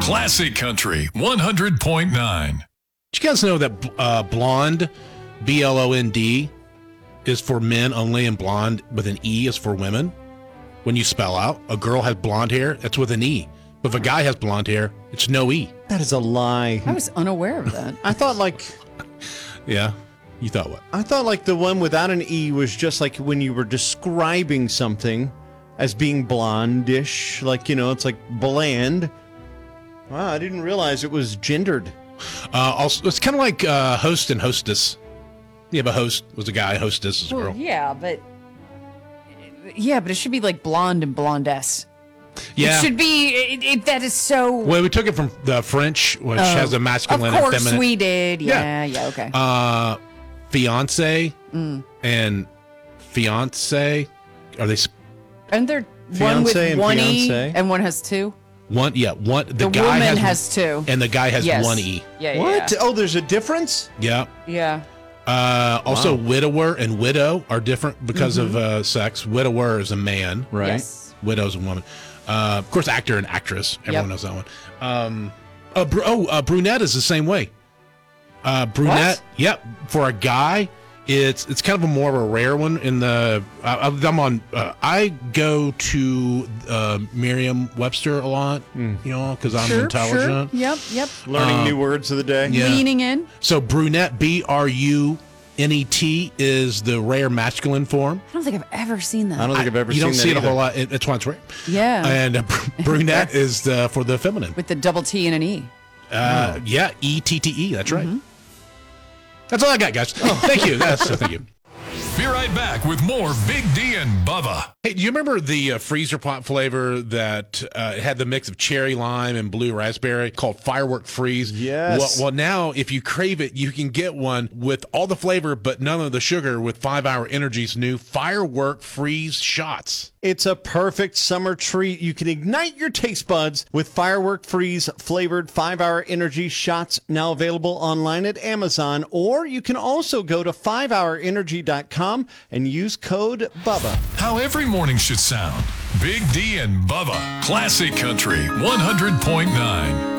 Classic Country 100.9. Did you guys know that blonde, B-L-O-N-D, is for men only, and blonde with an E is for women? When you spell out, a girl has blonde hair, that's with an E. But if a guy has blonde hair, it's no E. That is a lie. I was unaware of that. I thought like Yeah? You thought what? I thought like the one without an E was just like when you were describing something as being blondish, like, it's like bland. Wow, I didn't realize it was gendered. Also, it's kind of like host and hostess. You have a host was a guy, hostess is a girl. Yeah, but it should be like blonde and blondess. Yeah. It should be. That is so. Well, we took it from the French, which has a masculine Of course, and feminine. we did. Yeah, okay. Fiance and fiance, are they And there one with Fiancé and one E fiancé? and one has two. one? Yeah, one. The guy woman has two. and the guy has Yes. one E. Yeah. What? Oh, there's a difference? Yeah. Yeah. Also, widower and widow are different because of sex. Widower is a man. Right. Yes. Widow's a woman. Of course, actor and actress. Everyone knows that one. Brunette is the same way. Brunette. What? Yep. For a guy, it's kind of a more of a rare one. In the I'm on. I go to Merriam-Webster a lot. Because I'm intelligent. Sure. Yep. Learning new words of the day. Yeah. Leaning in. So brunette, BRUNET, is the rare masculine form. I don't think I've ever seen that. I don't think I've ever You seen don't that see it a either. whole lot. That's why it's rare. Yeah. And brunette is for the feminine. With the double T and an E. Yeah, ETTE. That's right. That's all I got, guys. Thank you. Thank you. Be right back with more Big D and Bubba. Hey, do you remember the freezer pop flavor that had the mix of cherry lime and blue raspberry called Firework Freeze? Yes. Well, now if you crave it, you can get one with all the flavor but none of the sugar with 5 Hour Energy's new Firework Freeze shots. It's a perfect summer treat. You can ignite your taste buds with Firework Freeze flavored 5 Hour Energy shots, now available online at Amazon, or you can also go to 5hourenergy.com and use code BUBBA. How every morning should sound. Big D and Bubba. Classic Country 100.9.